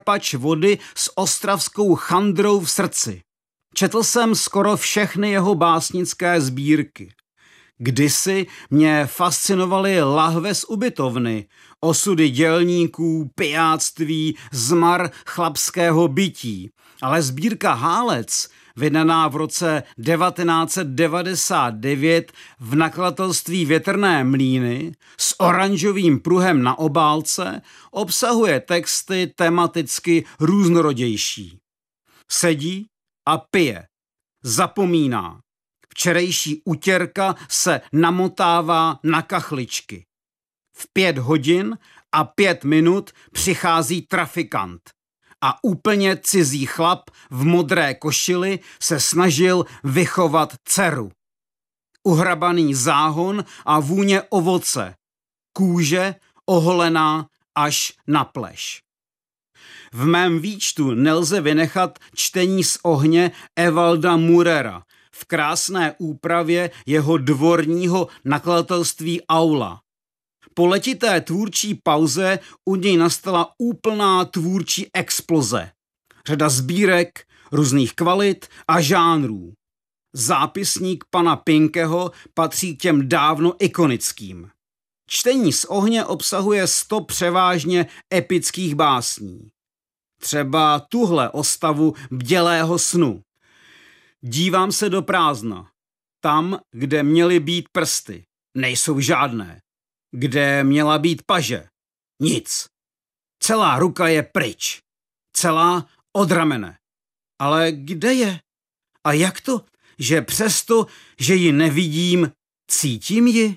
čerpač vody s ostravskou chandrou v srdci. Četl jsem skoro všechny jeho básnické sbírky. Kdysi mě fascinovaly lahve z ubytovny, osudy dělníků, pijáctví, zmar chlapského bytí, ale sbírka Hálec, vydaná v roce 1999 v nakladatelství Větrné mlýny s oranžovým pruhem na obálce, obsahuje texty tematicky různorodější. Sedí a pije, zapomíná. Včerejší utěrka se namotává na kachličky. V 5 hodin a 5 minut přichází trafikant a úplně cizí chlap v modré košili se snažil vychovat dceru. Uhrabaný záhon a vůně ovoce, kůže oholená až na pleš. V mém výčtu nelze vynechat čtení z ohně Evalda Murera v krásné úpravě jeho dvorního nakladatelství Aula. Po letité tvůrčí pauze u něj nastala úplná tvůrčí exploze. Řada sbírek, různých kvalit a žánrů. Zápisník pana Pinkeho patří k těm dávno ikonickým. Čtení z ohně obsahuje 100 převážně epických básní. Třeba tuhle ostavu Bdělého snu. Dívám se do prázdna. Tam, kde měly být prsty, nejsou žádné. Kde měla být paže? Nic. Celá ruka je pryč. Celá od ramene. Ale kde je? A jak to, že přesto, že ji nevidím, cítím ji?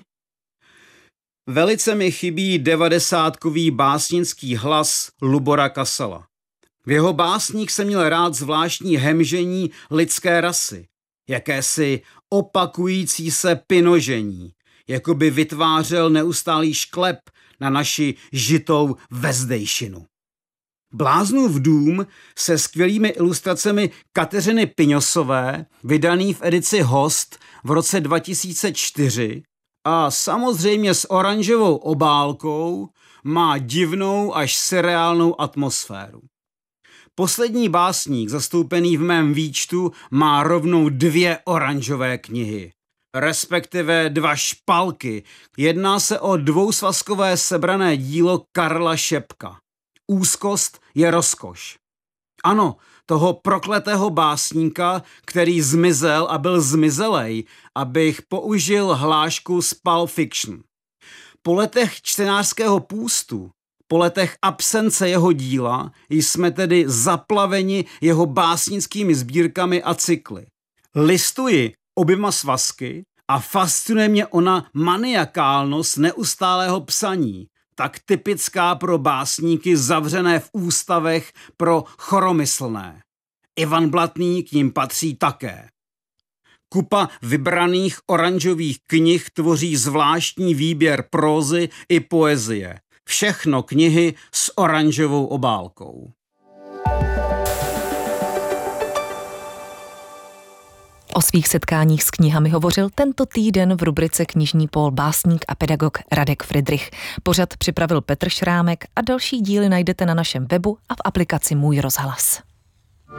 Velice mi chybí 90kový básnický hlas Lubora Kasala. V jeho básních jsem měl rád zvláštní hemžení lidské rasy, jakési opakující se pinožení, jako by vytvářel neustálý šklep na naši žitou vezdejšinu. Bláznův dům se skvělými ilustracemi Kateřiny Piňosové, vydaný v edici Host v roce 2004 a samozřejmě s oranžovou obálkou, má divnou až surreálnou atmosféru. Poslední básník zastoupený v mém výčtu má rovnou 2 oranžové knihy, respektive 2 špalky. Jedná se o dvousvazkové sebrané dílo Karla Šepka. Úzkost je rozkoš. Ano, toho prokletého básníka, který zmizel a byl zmizelej, abych použil hlášku z Pulp Fiction. Po letech čtenářského půstu, po letech absence jeho díla jsme tedy zaplaveni jeho básnickými sbírkami a cykly. Listuji oběma svazky a fascinuje mě ona maniakálnost neustálého psaní, tak typická pro básníky zavřené v ústavech pro choromyslné. Ivan Blatný k ním patří také. Kupa vybraných oranžových knih tvoří zvláštní výběr prózy i poezie. Všechno knihy s oranžovou obálkou. O svých setkáních s knihami hovořil tento týden v rubrice Knižní pól básník a pedagog Radek Fridrich. Pořad připravil Petr Šrámek a další díly najdete na našem webu a v aplikaci Můj rozhlas.